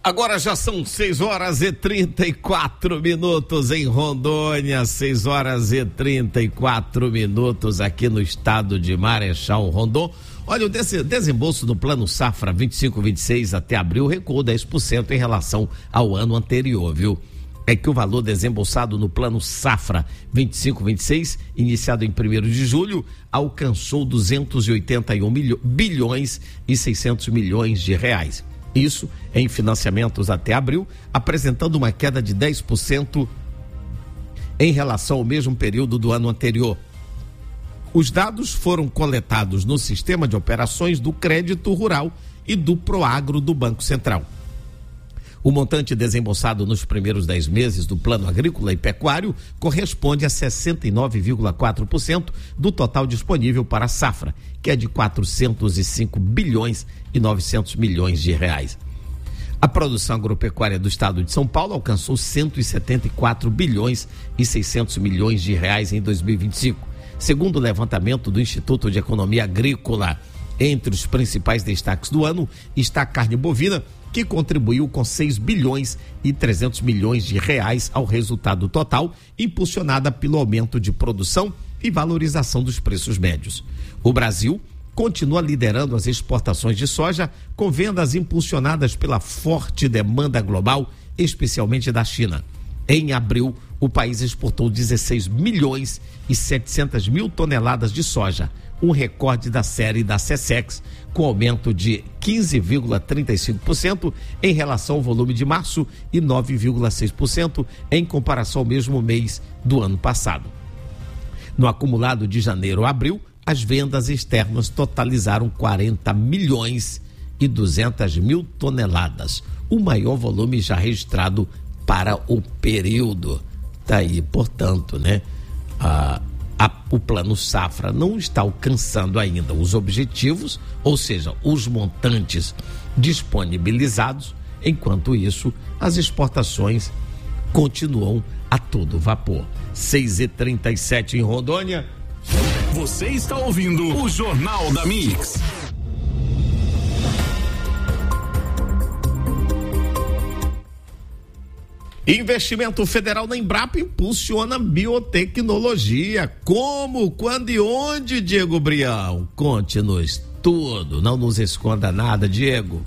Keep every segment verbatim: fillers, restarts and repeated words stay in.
Agora já são seis horas e trinta e quatro minutos em Rondônia, seis horas e trinta e quatro minutos aqui no estado de Marechal Rondon. Olha, o desembolso do Plano Safra vinte e cinco vinte e seis até abril recuou dez por cento em relação ao ano anterior, viu? É que o valor desembolsado no Plano Safra vinte e cinco vinte e seis, iniciado em primeiro de julho, alcançou duzentos e oitenta e um bilhões e seiscentos milhões de reais. Isso em financiamentos até abril, apresentando uma queda de dez por cento em relação ao mesmo período do ano anterior. Os dados foram coletados no Sistema de Operações do Crédito Rural e do Proagro do Banco Central. O montante desembolsado nos primeiros dez meses do Plano Agrícola e Pecuário corresponde a sessenta e nove vírgula quatro por cento do total disponível para a safra, que é de quatrocentos e cinco bilhões e novecentos milhões de reais. A produção agropecuária do estado de São Paulo alcançou cento e setenta e quatro bilhões e seiscentos milhões de reais em dois mil e vinte e cinco, segundo o levantamento do Instituto de Economia Agrícola. Entre os principais destaques do ano está a carne bovina, que contribuiu com seis bilhões e trezentos milhões de reais ao resultado total, impulsionada pelo aumento de produção e valorização dos preços médios. O Brasil continua liderando as exportações de soja, com vendas impulsionadas pela forte demanda global, especialmente da China. Em abril, o país exportou dezesseis milhões e setecentas mil toneladas de soja, um recorde da série da SESEX, com aumento de quinze vírgula trinta e cinco por cento em relação ao volume de março e nove vírgula seis por cento em comparação ao mesmo mês do ano passado. No acumulado de janeiro a abril, as vendas externas totalizaram quarenta milhões e duzentas mil toneladas, o maior volume já registrado para o período. Tá aí, portanto, né? A, a, o Plano Safra não está alcançando ainda os objetivos, ou seja, os montantes disponibilizados. Enquanto isso, as exportações continuam a todo vapor. seis e trinta e sete em Rondônia. Você está ouvindo o Jornal da Mix. Investimento federal na Embrapa impulsiona biotecnologia. Como, quando e onde, Diego Brião? Conte-nos tudo, não nos esconda nada, Diego.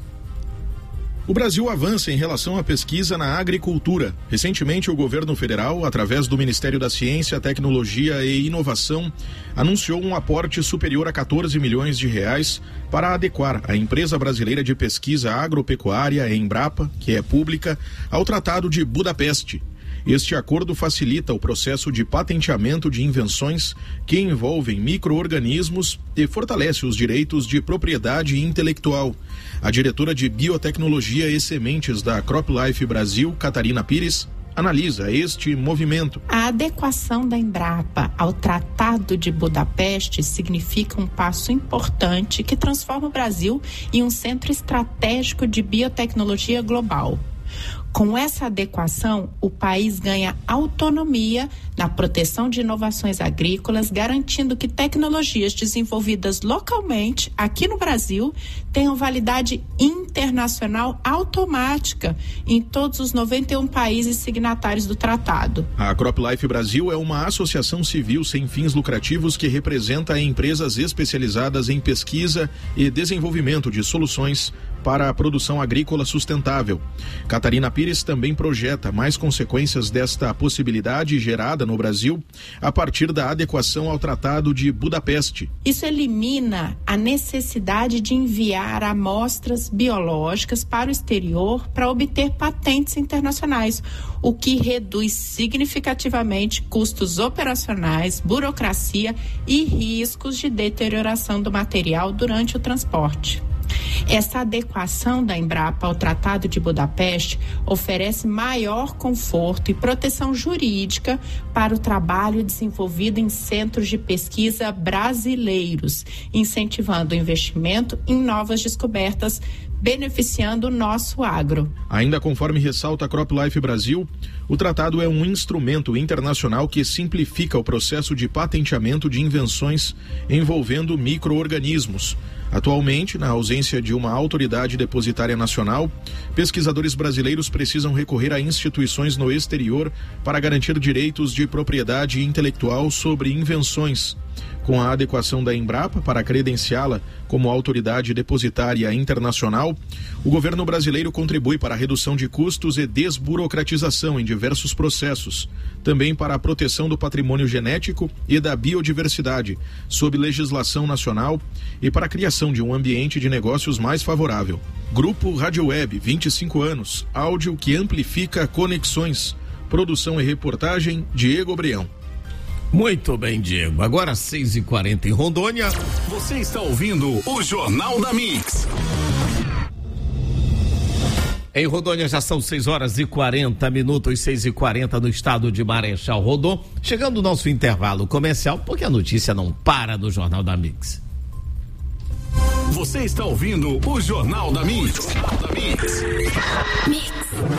O Brasil avança em relação à pesquisa na agricultura. Recentemente, o governo federal, através do Ministério da Ciência, Tecnologia e Inovação, anunciou um aporte superior a quatorze milhões de reais para adequar a empresa brasileira de pesquisa agropecuária, Embrapa, que é pública, ao Tratado de Budapeste. Este acordo facilita o processo de patenteamento de invenções que envolvem micro-organismos e fortalece os direitos de propriedade intelectual. A diretora de Biotecnologia e Sementes da CropLife Brasil, Catarina Pires, analisa este movimento. A adequação da Embrapa ao Tratado de Budapeste significa um passo importante que transforma o Brasil em um centro estratégico de biotecnologia global. Com essa adequação, o país ganha autonomia na proteção de inovações agrícolas, garantindo que tecnologias desenvolvidas localmente aqui no Brasil tenham validade internacional automática em todos os noventa e um países signatários do tratado. A CropLife Brasil é uma associação civil sem fins lucrativos que representa empresas especializadas em pesquisa e desenvolvimento de soluções para a produção agrícola sustentável. Catarina Pires também projeta mais consequências desta possibilidade gerada no Brasil a partir da adequação ao Tratado de Budapeste. Isso elimina a necessidade de enviar amostras biológicas para o exterior para obter patentes internacionais, o que reduz significativamente custos operacionais, burocracia e riscos de deterioração do material durante o transporte. Essa adequação da Embrapa ao Tratado de Budapeste oferece maior conforto e proteção jurídica para o trabalho desenvolvido em centros de pesquisa brasileiros, incentivando o investimento em novas descobertas, beneficiando o nosso agro. Ainda conforme ressalta a CropLife Brasil, o tratado é um instrumento internacional que simplifica o processo de patenteamento de invenções envolvendo micro-organismos. Atualmente, na ausência de uma autoridade depositária nacional, pesquisadores brasileiros precisam recorrer a instituições no exterior para garantir direitos de propriedade intelectual sobre invenções. Com a adequação da Embrapa para credenciá-la como autoridade depositária internacional, o governo brasileiro contribui para a redução de custos e desburocratização em diversos processos, também para a proteção do patrimônio genético e da biodiversidade, sob legislação nacional, e para a criação de um ambiente de negócios mais favorável. Grupo Rádio Web, vinte e cinco anos, áudio que amplifica conexões. Produção e reportagem, Diego Breão. Muito bem, Diego. Agora seis e quarenta em Rondônia. Você está ouvindo o Jornal da Mix. Em Rondônia já são seis horas e quarenta minutos, seis e quarenta no estado de Marechal Rondon. Chegando o nosso intervalo comercial, porque a notícia não para do Jornal da Mix. Você está ouvindo o Jornal da Mix. Jornal da Mix. Mix.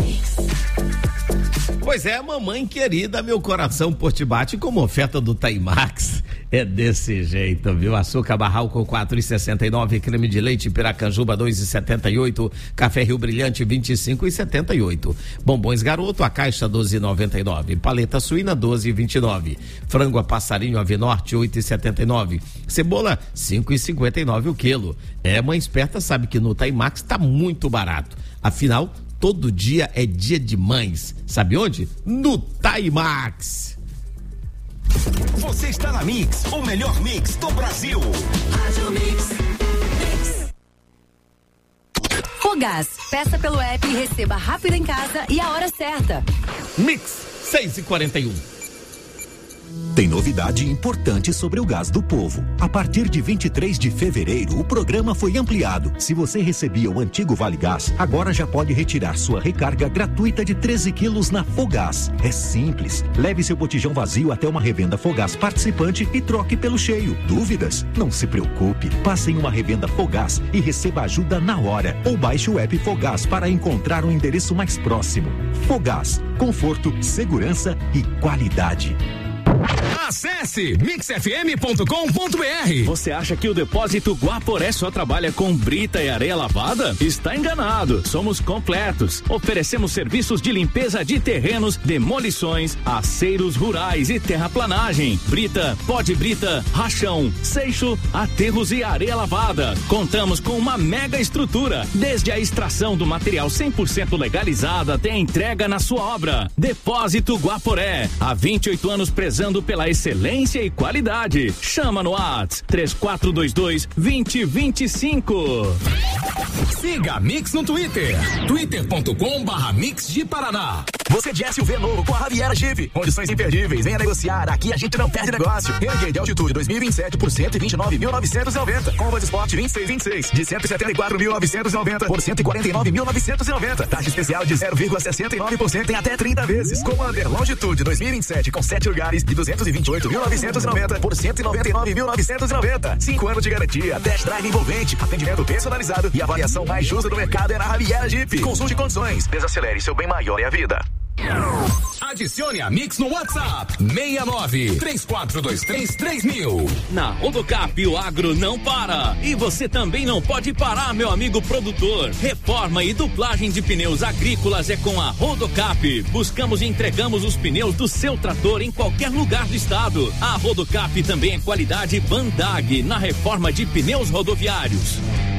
Pois é, mamãe querida, meu coração por te bate, como oferta do Taimax. É desse jeito, viu? Açúcar Barral com quatro e sessenta e nove, creme de leite Piracanjuba dois e setenta e oito, café Rio Brilhante vinte e cinco e setenta e oito, bombons Garoto a caixa doze e noventa e nove, paleta suína doze e vinte e nove, frango a passarinho Ave Norte oito e setenta e nove, cebola cinco e cinquenta e nove o quilo. É, mãe esperta sabe que no Taimax tá muito barato. Afinal, todo dia é dia de mães. Sabe onde? No Taimax. Você está na Mix, o melhor mix do Brasil. Fogás, peça pelo app e receba rápido em casa e a hora certa. Mix, seis e quarenta e um. Tem novidade importante sobre o Gás do Povo. A partir de vinte e três de fevereiro, o programa foi ampliado. Se você recebia o antigo Vale Gás, agora já pode retirar sua recarga gratuita de treze quilos na Fogás. É simples. Leve seu botijão vazio até uma revenda Fogás participante e troque pelo cheio. Dúvidas? Não se preocupe. Passe em uma revenda Fogás e receba ajuda na hora. Ou baixe o app Fogás para encontrar um endereço mais próximo. Fogás. Conforto, segurança e qualidade. Acesse mix f m ponto com ponto b r. Você acha que o Depósito Guaporé só trabalha com brita e areia lavada? Está enganado. Somos completos. Oferecemos serviços de limpeza de terrenos, demolições, aceiros rurais e terraplanagem. Brita, pó de brita, rachão, seixo, aterros e areia lavada. Contamos com uma mega estrutura, desde a extração do material cem por cento legalizado até a entrega na sua obra. Depósito Guaporé. Há vinte e oito anos prezando pela excelência e qualidade. Chama no WhatsApp três quatro dois dois, dois zero dois cinco. Siga a Mix no Twitter, twitter ponto com barra Mix de Paraná. Você de S U V novo com a Raviera Jeep. Condições imperdíveis, venha negociar. Aqui a gente não perde negócio. Renegade de altitude dois mil e vinte e sete por cento e vinte e nove mil novecentos e noventa. Compass Sport vinte e seis vinte e seis de cento e setenta e quatro mil novecentos e noventa por cento e quarenta e nove mil novecentos e noventa. Taxa especial de zero vírgula sessenta e nove por cento em até trinta vezes. Commander Longitude dois mil e vinte e sete com sete lugares de duzentos e vinte e oito mil novecentos e noventa por cento e noventa e nove mil novecentos e noventa. cinco anos de garantia, test drive envolvente, atendimento personalizado e avaliação mais justa do mercado é na Raviera Jeep. Consulte condições. Desacelere, seu bem maior é a vida. Adicione a Mix no WhatsApp seis nove três quatro dois três três mil. Na Rodocap o agro não para e você também não pode parar, meu amigo produtor. Reforma e duplagem de pneus agrícolas é com a Rodocap. Buscamos e entregamos os pneus do seu trator em qualquer lugar do estado. A Rodocap também é qualidade Bandag na reforma de pneus rodoviários.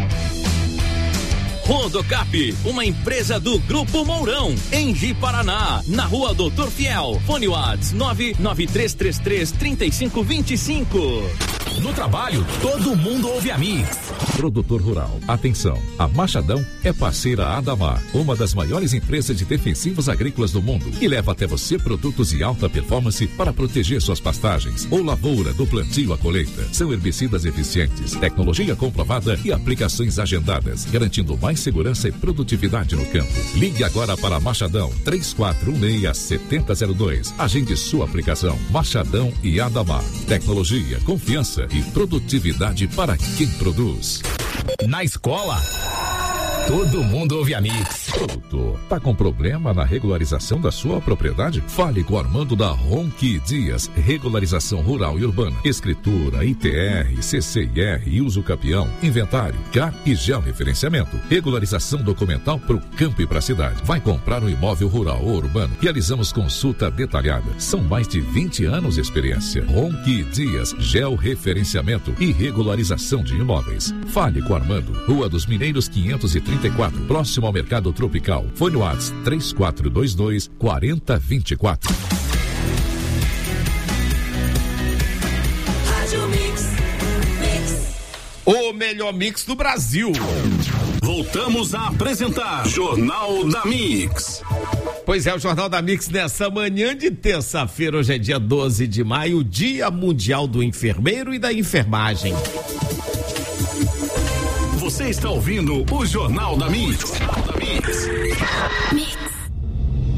Rodocap, uma empresa do Grupo Mourão, em Ji Paraná, na rua Doutor Fiel. Fone Whats nove nove três três três, três cinco dois cinco. No trabalho, todo mundo ouve a Mix. Produtor rural, atenção, a Machadão é parceira Adamar, uma das maiores empresas de defensivos agrícolas do mundo, e leva até você produtos de alta performance para proteger suas pastagens ou lavoura do plantio à colheita. São herbicidas eficientes, tecnologia comprovada e aplicações agendadas, garantindo mais segurança e produtividade no campo. Ligue agora para Machadão três quatro um seis, sete zero zero dois. Agende sua aplicação. Machadão e Adamar. Tecnologia, confiança e produtividade para quem produz. Na escola, todo mundo ouve a Mix. Produtor, tá com problema na regularização da sua propriedade? Fale com o Armando da Ronqui Dias, regularização rural e urbana, escritura, I T R, C C I R e uso capião, inventário, C A R e georreferenciamento, regularização documental para o campo e para a cidade. Vai comprar um imóvel rural ou urbano? Realizamos consulta detalhada. São mais de vinte anos de experiência. Ronqui Dias, georreferenciamento e regularização de imóveis. Fale com Armando, Rua dos Mineiros quinhentos e trinta e quatro, próximo ao Mercado Tropical. Foi no WhatsApp três quatro dois dois, quatro zero dois quatro. O melhor mix do Brasil. Voltamos a apresentar Jornal da Mix. Pois é, o Jornal da Mix nessa manhã de terça-feira, hoje é dia doze de maio, Dia Mundial do Enfermeiro e da Enfermagem. Você está ouvindo o Jornal da Mix. Jornal da Mix.